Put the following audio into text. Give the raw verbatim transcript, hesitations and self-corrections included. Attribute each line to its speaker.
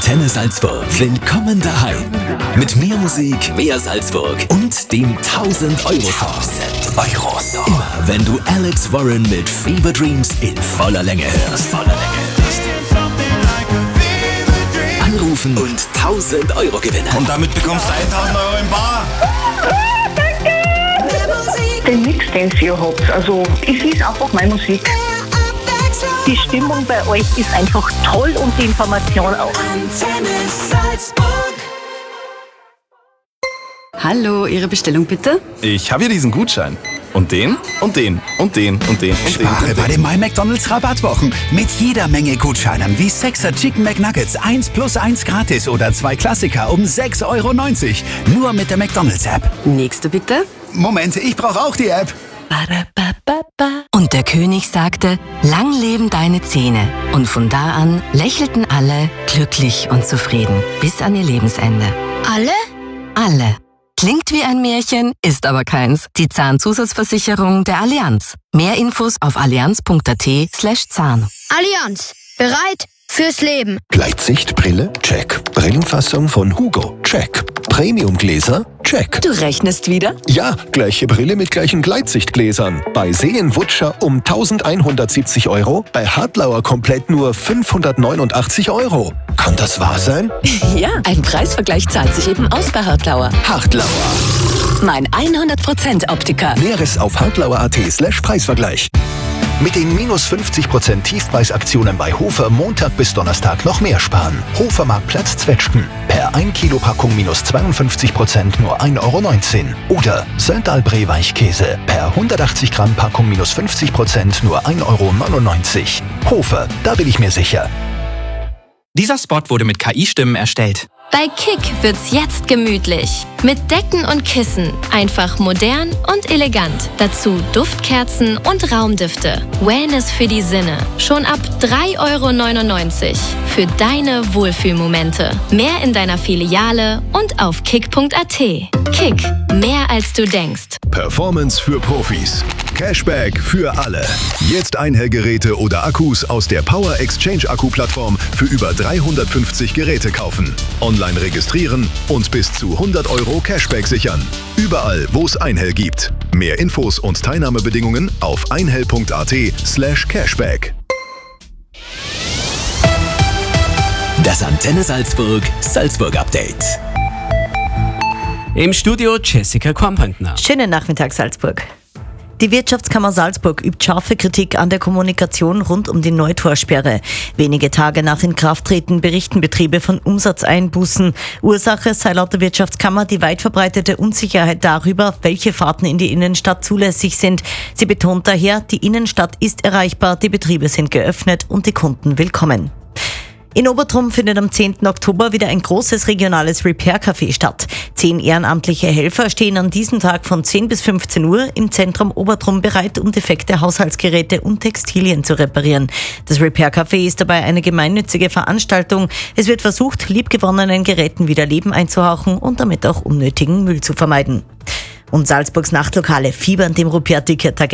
Speaker 1: Antenne Salzburg. Willkommen daheim. Mit mehr Musik, mehr Salzburg und dem tausend Euro Song. Euro Song. Immer wenn du Alex Warren mit Fever Dreams in voller Länge hörst. Voller Länge. Anrufen und tausend Euro gewinnen.
Speaker 2: Und damit bekommst du tausend Euro im Bar.
Speaker 3: Den Mix, den ihr habt, also es ist einfach meine Musik. Die Stimmung bei euch ist einfach toll und die Information auch.
Speaker 4: Antenne Salzburg.
Speaker 5: Hallo, Ihre Bestellung bitte?
Speaker 2: Ich habe hier diesen Gutschein. Und den, und den, und den, und den, und den.
Speaker 6: Spare bei den My McDonald's Rabattwochen. Mit jeder Menge Gutscheinen wie sechser Chicken McNuggets eins plus eins gratis oder zwei Klassiker um sechs Euro neunzig. Nur mit der McDonald's App.
Speaker 5: Nächste bitte.
Speaker 6: Moment, ich brauche auch die App.
Speaker 7: Und der König sagte, lang leben deine Zähne. Und von da an lächelten alle glücklich und zufrieden bis an ihr Lebensende.
Speaker 8: Alle?
Speaker 7: Alle. Klingt wie ein Märchen, ist aber keins. Die Zahnzusatzversicherung der Allianz. Mehr Infos auf allianz.at slash Zahn.
Speaker 8: Allianz. Bereit fürs Leben.
Speaker 1: Gleitsichtbrille? Check. Brillenfassung von Hugo? Check. Premiumgläser? Check.
Speaker 7: Du rechnest wieder?
Speaker 1: Ja, gleiche Brille mit gleichen Gleitsichtgläsern. Bei Seenwutscher um eintausendeinhundertsiebzig Euro, bei Hartlauer komplett nur fünfhundertneunundachtzig Euro. Kann das wahr sein?
Speaker 7: Ja, ein Preisvergleich zahlt sich eben aus bei Hartlauer.
Speaker 1: Hartlauer.
Speaker 7: Mein hundert Prozent Optiker.
Speaker 1: Näheres auf hartlauer.at slash Preisvergleich. Mit den minus fünfzig Prozent Tiefpreisaktionen bei Hofer Montag bis Donnerstag noch mehr sparen. Hofermarktplatz Zwetschgen. Per ein Kilo Packung minus zweiundfünfzig Prozent nur ein Euro neunzehn. Oder Söntalbree Weichkäse. Per hundertachtzig Gramm Packung minus fünfzig Prozent nur ein Euro neunundneunzig. Hofer, da bin ich mir sicher.
Speaker 9: Dieser Spot wurde mit K I-Stimmen erstellt.
Speaker 10: Bei Kick wird's jetzt gemütlich. Mit Decken und Kissen. Einfach modern und elegant. Dazu Duftkerzen und Raumdüfte. Wellness für die Sinne. Schon ab drei Euro neunundneunzig. Für deine Wohlfühlmomente. Mehr in deiner Filiale und auf kick punkt at. Kick. Mehr als du denkst.
Speaker 11: Performance für Profis. Cashback für alle. Jetzt Einhellgeräte oder Akkus aus der Power Exchange Akku-Plattform für über dreihundertfünfzig Geräte kaufen. Online registrieren und bis zu hundert Euro Cashback sichern. Überall, wo es Einhell gibt. Mehr Infos und Teilnahmebedingungen auf einhell.at slash Cashback.
Speaker 1: Das Antenne Salzburg Salzburg Update.
Speaker 12: Im Studio Jessica Kornpöntner.
Speaker 13: Schönen Nachmittag, Salzburg. Die Wirtschaftskammer Salzburg übt scharfe Kritik an der Kommunikation rund um die Neutorsperre. Wenige Tage nach Inkrafttreten berichten Betriebe von Umsatzeinbußen. Ursache sei laut der Wirtschaftskammer die weit verbreitete Unsicherheit darüber, welche Fahrten in die Innenstadt zulässig sind. Sie betont daher, die Innenstadt ist erreichbar, die Betriebe sind geöffnet und die Kunden willkommen. In Obertrum findet am zehnten Oktober wieder ein großes regionales Repair-Café statt. Zehn ehrenamtliche Helfer stehen an diesem Tag von zehn bis fünfzehn Uhr im Zentrum Obertrum bereit, um defekte Haushaltsgeräte und Textilien zu reparieren. Das Repair-Café ist dabei eine gemeinnützige Veranstaltung. Es wird versucht, liebgewonnenen Geräten wieder Leben einzuhauchen und damit auch unnötigen Müll zu vermeiden. Und Salzburgs Nachtlokale fiebern dem Rupert-Ticket-Tag